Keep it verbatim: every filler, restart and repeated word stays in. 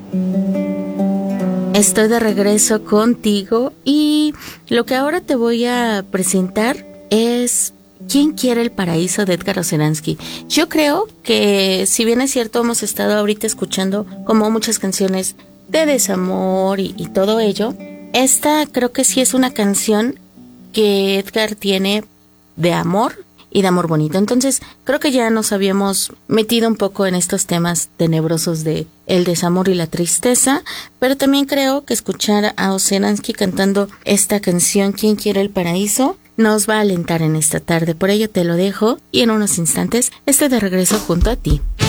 Estoy de regreso contigo y lo que ahora te voy a presentar es ¿Quién quiere el paraíso? De Edgar Oceransky. Yo creo que, si bien es cierto, hemos estado ahorita escuchando como muchas canciones de desamor y, y todo ello, esta creo que sí es una canción que Edgar tiene de amor y de amor bonito. Entonces, creo que ya nos habíamos metido un poco en estos temas tenebrosos de el desamor y la tristeza, pero también creo que escuchar a Oceransky cantando esta canción, ¿Quién quiere el paraíso?, nos va a alentar en esta tarde. Por ello te lo dejo y en unos instantes estoy de regreso junto a ti.